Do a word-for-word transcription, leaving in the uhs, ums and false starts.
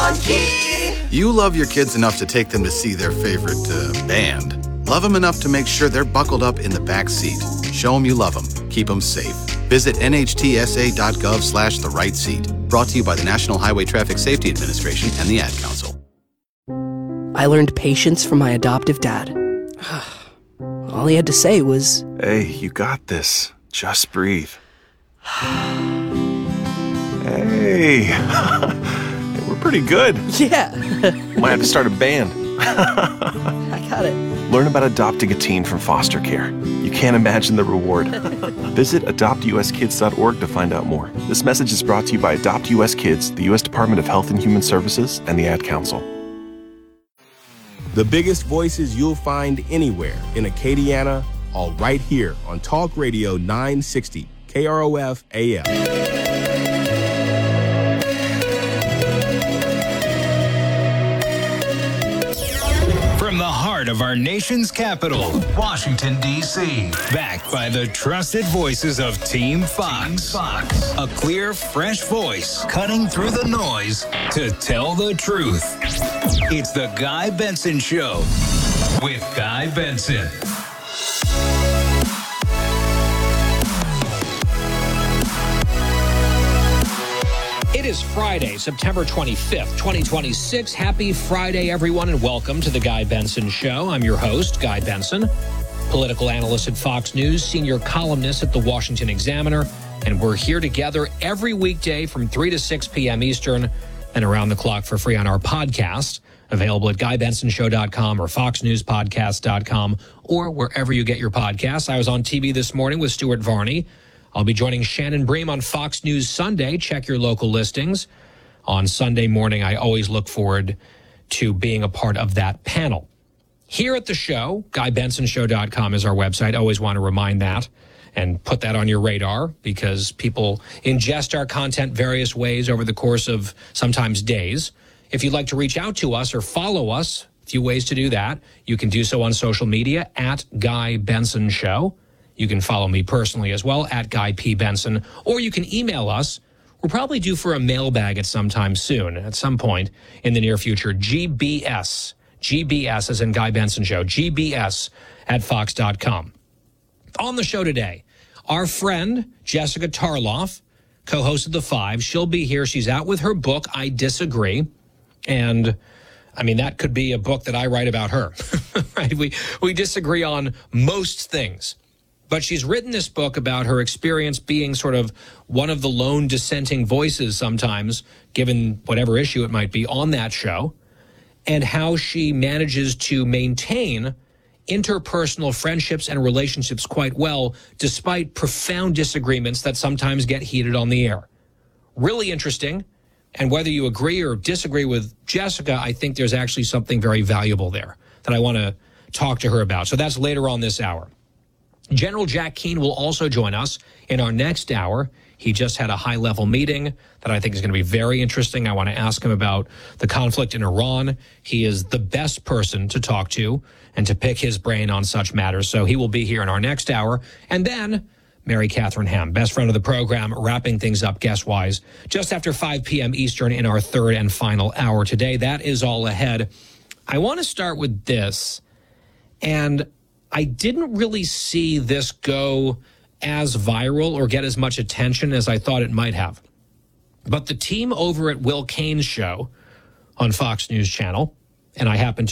on key. You love your kids enough to take them to see their favorite uh, band. Love them enough to make sure they're buckled up in the back seat. Show them you love them. Keep them safe. Visit nhtsa.gov slash the right seat. Brought to you by the National Highway Traffic Safety Administration and the Ad Council. I learned patience from my adoptive dad. All he had to say was, "Hey, you got this. Just breathe." Hey, we're pretty good. yeah. Might have to start a band. I got it. Learn about adopting a teen from foster care. You can't imagine the reward. Visit adopt u s kids dot org to find out more. This message is brought to you by Adopt U S Kids, the U S Department of Health and Human Services, and the Ad Council. The biggest voices you'll find anywhere in Acadiana, all right here on Talk Radio nine sixty, K R O F A M. From the heart of our nation's capital, Washington, D C, backed by the trusted voices of Team Fox. Team Fox. A clear, fresh voice cutting through the noise to tell the truth. It's the Guy Benson Show with Guy Benson. It is Friday, September twenty-fifth, twenty twenty-six. Happy Friday, everyone, and welcome to the Guy Benson Show. I'm your host, Guy Benson, political analyst at Fox News, senior columnist at the Washington Examiner, and we're here together every weekday from three to six p.m. Eastern and around the clock for free on our podcast, available at guy benson show dot com or fox news podcast dot com or wherever you get your podcasts. I was on T V this morning with Stuart Varney. I'll be joining Shannon Bream on Fox News Sunday. Check your local listings. On Sunday morning, I always look forward to being a part of that panel. Here at the show, guy benson show dot com is our website. I always want to remind that and put that on your radar because people ingest our content various ways over the course of sometimes days. If you'd like to reach out to us or follow us, a few ways to do that. You can do so on social media at Guy Benson Show. You can follow me personally as well, at Guy P. Benson, or you can email us. We're probably due for a mailbag at some time soon, at some point in the near future. G B S, G B S as in Guy Benson Show, G B S at fox dot com. On the show today, our friend Jessica Tarloff, co-host of The Five. She'll be here. She's out with her book, I Disagree. And I mean, that could be a book that I write about her, right? We, we disagree on most things. But she's written this book about her experience being sort of one of the lone dissenting voices sometimes, given whatever issue it might be on that show, and how she manages to maintain interpersonal friendships and relationships quite well, despite profound disagreements that sometimes get heated on the air. Really interesting. And whether you agree or disagree with Jessica, I think there's actually something very valuable there that I want to talk to her about. So that's later on this hour. General Jack Keane will also join us in our next hour. He just had a high-level meeting that I think is going to be very interesting. I want to ask him about the conflict in Iran. He is the best person to talk to and to pick his brain on such matters. So he will be here in our next hour. And then Mary Catherine Ham, best friend of the program, wrapping things up guest-wise just after five p.m. Eastern in our third and final hour today. That is all ahead. I want to start with this, and I didn't really see this go as viral or get as much attention as I thought it might have. But the team over at Will Cain's show on Fox News Channel, and I happen to